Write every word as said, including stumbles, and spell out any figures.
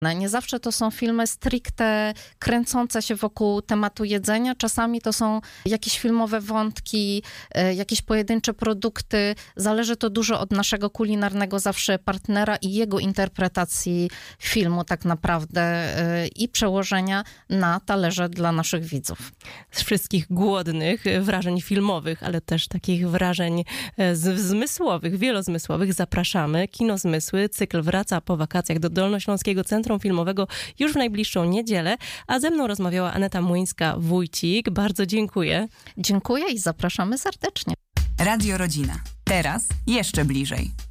Nie zawsze to są filmy stricte kręcące się wokół tematu jedzenia. Czasami to są jakieś filmowe wątki, jakieś pojedyncze produkty. Zależy to dużo od naszego kulinarnego zawsze partnera i jego interpretacji filmu tak naprawdę i przełożenia na talerze dla naszych widzów. Z wszystkich głodnych wrażeń filmowych, ale też takich wrażeń z- zmysłowych, wielozmysłowych zapraszamy. Kino Zmysły, cykl wraca po wakacjach do Dolnośląskiego Centrum Filmowego już w najbliższą niedzielę, a ze mną rozmawiała Aneta Młyńska-Wójcik. Bardzo dziękuję. Dziękuję i zapraszamy serdecznie. Radio Rodzina. Teraz jeszcze bliżej.